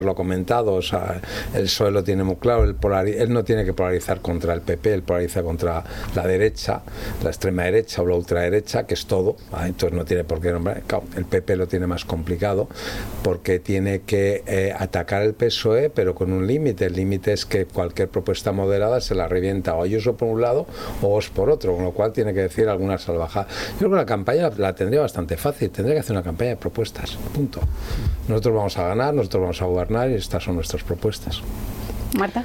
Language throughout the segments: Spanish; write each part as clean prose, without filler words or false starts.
lo comentado, o sea, el PSOE lo tiene muy claro, él no tiene que polarizar contra el PP, él polariza contra la derecha, la extrema derecha o la ultraderecha, que es todo, ¿vale? Entonces no tiene por qué nombrar, claro, el PP lo tiene más complicado porque tiene que atacar el PSOE, pero con un límite. El límite es que cualquier propuesta moderada se la revienta o Ayuso por un lado o Vox por otro, con lo cual tiene que decir alguna salvajada. Yo creo que la campaña la tendría bastante fácil, tendría que hacer una campaña de propuestas, punto. Nosotros vamos a ganar, nosotros vamos a gobernar y estas son nuestras propuestas. Marta.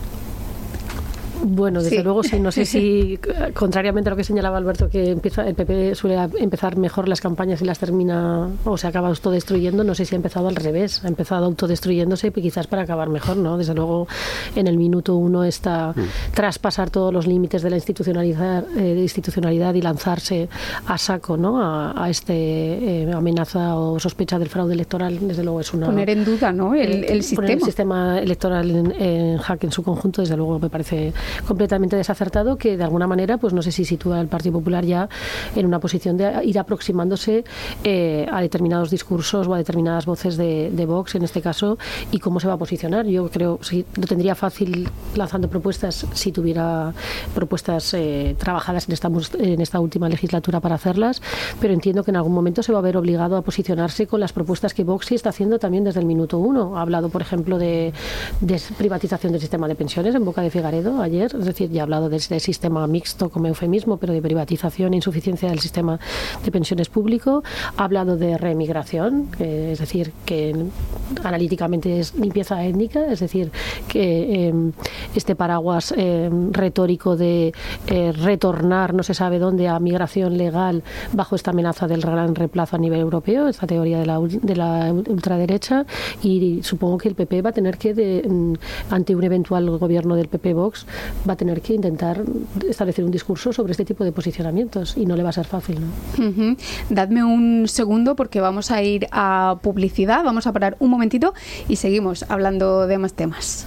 Bueno, desde luego sí, no sé si, contrariamente a lo que señalaba Alberto, que el PP suele empezar mejor las campañas y las termina o se acaba autodestruyendo, no sé si ha empezado al revés, ha empezado autodestruyéndose quizás para acabar mejor, ¿no? Desde luego en el minuto 1 está traspasar todos los límites de la institucionalidad y lanzarse a saco, ¿no? A este amenaza o sospecha del fraude electoral, desde luego es una... Poner en duda, ¿no? el sistema. Poner el sistema electoral en jaque en su conjunto, desde luego me parece completamente desacertado, que de alguna manera, pues no sé si sitúa al Partido Popular ya en una posición de ir aproximándose a determinados discursos o a determinadas voces de Vox, en este caso, y cómo se va a posicionar. Yo creo que lo tendría fácil lanzando propuestas si tuviera propuestas trabajadas en esta última legislatura para hacerlas, pero entiendo que en algún momento se va a ver obligado a posicionarse con las propuestas que Vox sí está haciendo también desde el minuto 1. Ha hablado, por ejemplo, de privatización del sistema de pensiones en boca de Figaredo ayer, es decir, ya ha hablado de ese sistema mixto como eufemismo, pero de privatización e insuficiencia del sistema de pensiones público. Ha hablado de reemigración, es decir, que analíticamente es limpieza étnica, es decir, que este paraguas retórico de retornar no se sabe dónde a migración legal bajo esta amenaza del gran reemplazo a nivel europeo, esta teoría de la ultraderecha, y supongo que el PP va a tener que, ante un eventual gobierno del PP-Vox, va a tener que intentar establecer un discurso sobre este tipo de posicionamientos y no le va a ser fácil, ¿no? Uh-huh. Dadme un segundo porque vamos a ir a publicidad, vamos a parar un momentito y seguimos hablando de más temas.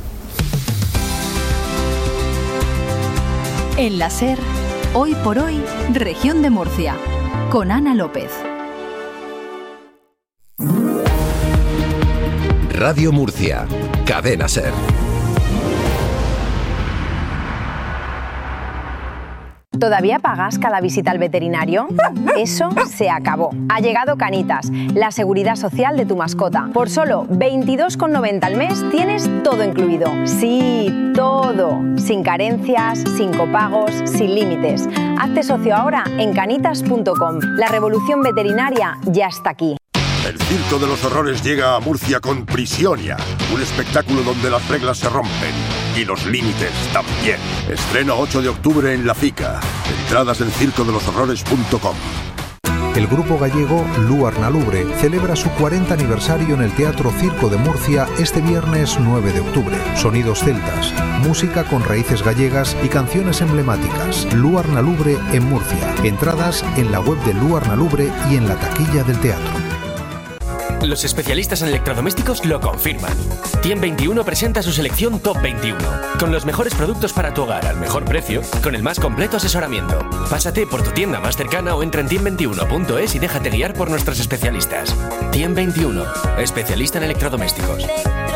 En la SER, hoy por hoy, Región de Murcia, con Ana López. Radio Murcia, Cadena SER. ¿Todavía pagas cada visita al veterinario? Eso se acabó. Ha llegado Canitas, la seguridad social de tu mascota. Por solo 22,90 al mes tienes todo incluido. Sí, todo. Sin carencias, sin copagos, sin límites. Hazte socio ahora en canitas.com. La revolución veterinaria ya está aquí. El Circo de los Horrores llega a Murcia con Prisionia, un espectáculo donde las reglas se rompen y los límites también. Estreno 8 de octubre en La Fica. Entradas en circodeloshorrores.com. El grupo gallego Luarna Lubre celebra su 40 aniversario en el Teatro Circo de Murcia este viernes 9 de octubre. Sonidos celtas, música con raíces gallegas y canciones emblemáticas. Luarna Lubre en Murcia. Entradas en la web de Luarna Lubre y en la taquilla del teatro. Los especialistas en electrodomésticos lo confirman. Tiem21 presenta su selección Top 21, con los mejores productos para tu hogar al mejor precio, con el más completo asesoramiento. Pásate por tu tienda más cercana o entra en tiem21.es y déjate guiar por nuestros especialistas. Tiem21, especialista en electrodomésticos.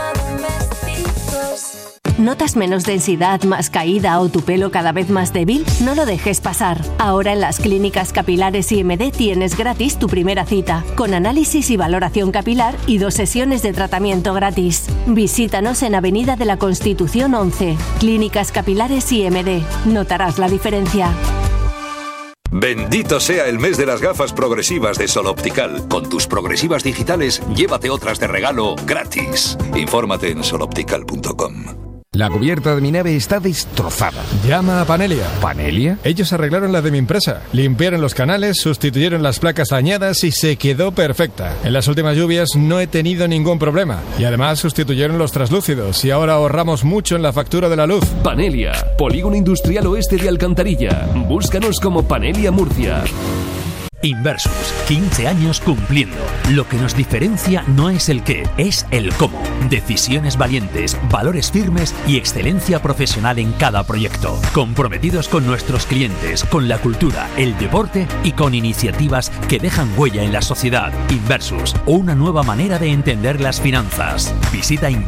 ¿Notas menos densidad, más caída o tu pelo cada vez más débil? No lo dejes pasar. Ahora en las clínicas capilares IMD tienes gratis tu primera cita, con análisis y valoración capilar y 2 sesiones de tratamiento gratis. Visítanos en Avenida de la Constitución 11. Clínicas Capilares IMD. Notarás la diferencia. Bendito sea el mes de las gafas progresivas de Sol Optical. Con tus progresivas digitales, llévate otras de regalo gratis. Infórmate en soloptical.com. La cubierta de mi nave está destrozada. Llama a Panelia. ¿Panelia? Ellos arreglaron la de mi empresa. Limpiaron los canales, sustituyeron las placas dañadas y se quedó perfecta. En las últimas lluvias no he tenido ningún problema. Y además sustituyeron los traslúcidos y ahora ahorramos mucho en la factura de la luz. Panelia, Polígono Industrial Oeste de Alcantarilla. Búscanos como Panelia Murcia. Inversus, 15 años cumpliendo. Lo que nos diferencia no es el qué, es el cómo. Decisiones valientes, valores firmes y excelencia profesional en cada proyecto. Comprometidos con nuestros clientes, con la cultura, el deporte y con iniciativas que dejan huella en la sociedad. Inversus, una nueva manera de entender las finanzas. Visita